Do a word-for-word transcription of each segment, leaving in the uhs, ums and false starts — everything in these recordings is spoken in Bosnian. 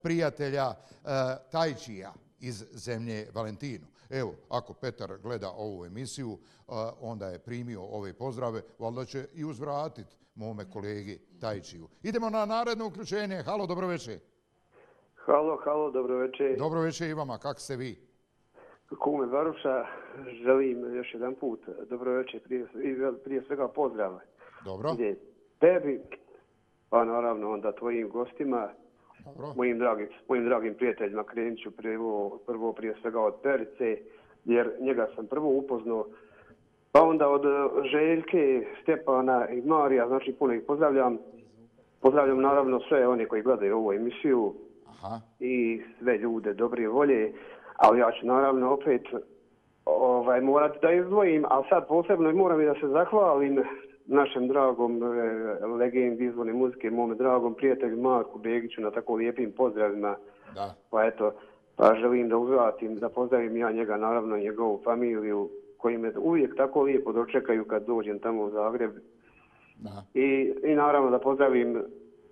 prijatelja uh, Tajčija iz zemlje Valentino. Evo, ako Petar gleda ovu emisiju, uh, onda je primio ove pozdrave, valjda će i uzvratiti mome kolegi Tajčiju. Idemo na naredno uključenje. Halo, dobro večer. Halo, halo, dobro večer. Dobro večer i vama, kako ste vi? Kume Baruša, želim još jedan put dobro večer, prije, prije svega pozdrav. Dobro. Gdje tebi, pa naravno onda tvojim gostima, Dobro. Mojim, dragim, mojim dragim prijateljima, krenut ću prvo, prvo prije svega od Perice, jer njega sam prvo upoznao, pa onda od Željke, Stepana i Marija, znači puno ih pozdravljam. Pozdravljam naravno sve one koji gledaju ovu emisiju. Aha. I sve ljude dobre volje, ali ja ću naravno opet ovaj, morati da izdvojim, ali sad posebno moram i da se zahvalim našem dragom e, legendi izvorne muzike, mome dragom prijatelju Marku Begiću na tako lijepim pozdravima. Da. Pa eto, pa želim da uzvratim, da pozdravim ja njega, naravno njegovu familiju, koji me uvijek tako lijepo dočekaju kad dođem tamo u Zagreb. Da. I, i naravno da pozdravim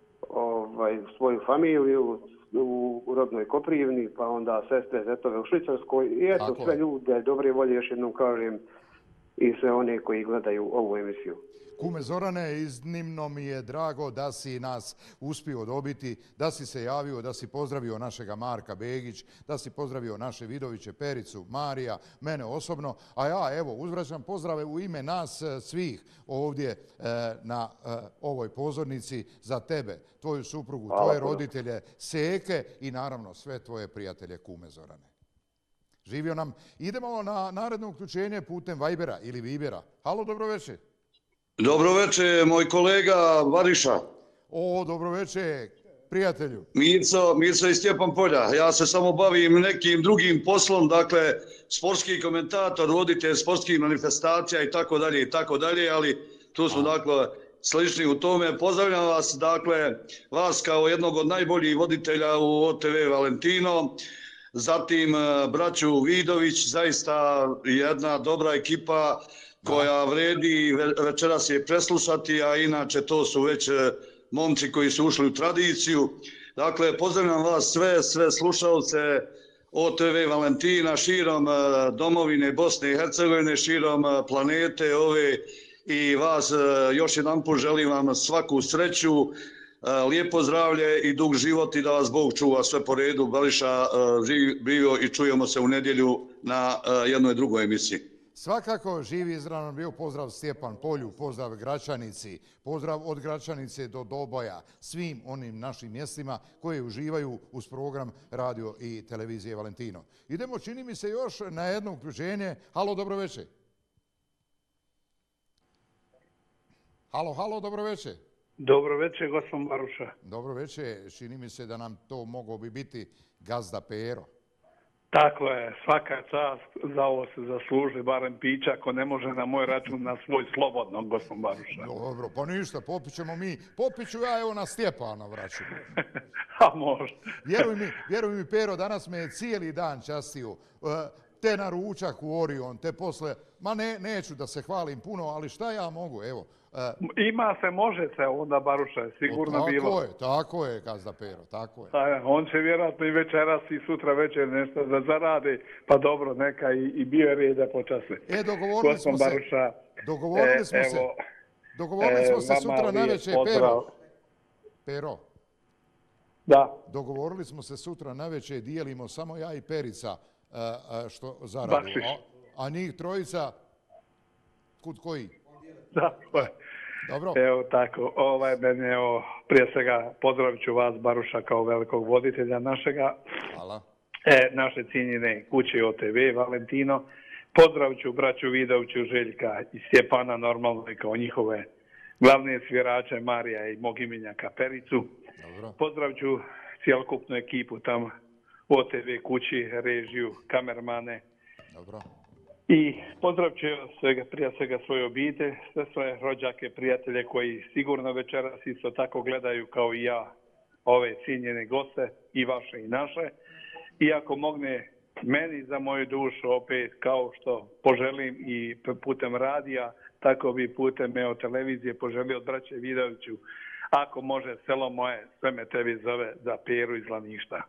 ovaj, svoju familiju, u rodnoj Koprivni, pa onda sestre, zetove u Švicarskoj i eto Tako sve je. ljude, dobre volje još jednom kažem i sve one koji gledaju ovu emisiju. Kume Zorane, iznimno mi je drago da si nas uspio dobiti, da si se javio, da si pozdravio našega Marka Begić, da si pozdravio naše Vidoviće, Pericu, Marija, mene osobno, a ja evo uzvraćam pozdrave u ime nas svih ovdje na ovoj pozornici za tebe, tvoju suprugu, tvoje roditelje, Seke i naravno sve tvoje prijatelje Kume Zorane. Živio nam. Idemo na naredno uključenje putem Vibera ili Vibera. Halo, dobro večer. Dobro večer, moj kolega Variša. O, dobro večer, prijatelju. Mirco, Mirco iz Stjepan Polja. Ja se samo bavim nekim drugim poslom, dakle, sportski komentator, voditelj sportskih manifestacija i tako dalje i tako dalje, ali tu smo, dakle, slični u tome. Pozdravljam vas, dakle, vas kao jednog od najboljih voditelja u O T V Valentino, zatim braću Vidović, zaista jedna dobra ekipa koja vredi večeras je preslušati, a inače to su već momci koji su ušli u tradiciju. Dakle, pozdravljam vas sve, sve slušalce O T V Valentina širom domovine Bosne i Hercegovine, širom planete ove i vas još jedan put želim vam svaku sreću, lijepo zdravlje i dug život i da vas Bog čuva sve po redu. Bališa živio i čujemo se u nedjelju na jednoj drugoj emisiji. Svakako živi izravno bio pozdrav Stjepan Polju, pozdrav Gračanici, pozdrav od Gračanice do Doboja, svim onim našim mjestima koje uživaju uz program radio i televizije Valentino. Idemo, čini mi se, još na jedno uključenje. Halo, dobro večer. Halo, halo, dobro večer. Dobro večer, gospodin Baruša. Dobro večer, čini mi se da nam to mogao bi biti gazda Pero. Tako je, svaka čast, za ovo se zasluži, barem pića, ako ne može na moj račun, na svoj slobodno, gospodin Baruša. Dobro, pa ništa, popićemo mi, popiću ja evo na Stjepana vraću. A može. Vjeruj mi, vjeruj mi, Pero, danas me je cijeli dan častio. Te na ručak u Orion, te posle, ma ne, neću da se hvalim puno, ali šta ja mogu, evo. Ima se, može se, onda Baruša je sigurno bilo. Tako je, tako je, gazda Pero, tako je. A, on će vjerojatno i večeras i sutra večer nešto da zarade, pa dobro, neka i, i bio reda počasne. E, dogovorili smo se, Baruša, dogovorili smo e, se, evo, dogovorili smo se sutra na večer, Pero. Pero. Da. Dogovorili smo se sutra na večer, dijelimo samo ja i Perica što zaradu. A, a njih trojica, kud koji? Da, dobro. Evo tako, ovaj, meni, evo, prije svega pozdravit ću vas, Baruša, kao velikog voditelja našega, Hvala. E, naše cijenjene kuće O T V Valentino. Pozdravit ću braću Vidoviću, Željka i Stjepana, normalno i kao njihove glavne svirače Marija i mog imenjaka Pericu. Dobro. Pozdravit ću cijelokupnu ekipu tamo O T V kući, režiju, kamermane. Dobro. I pozdravit ću svega, prije svega svoje obitelj, sve svoje rođake, prijatelje koji sigurno večeras isto tako gledaju kao i ja ove cijenjene goste, i vaše i naše. I ako mogne meni za moju dušu opet kao što poželim i putem radija, tako bi putem evo, televizije poželio od braće Vidoviću, Ako može, selo moje, sve me tebi zove za Peru iz Laništa.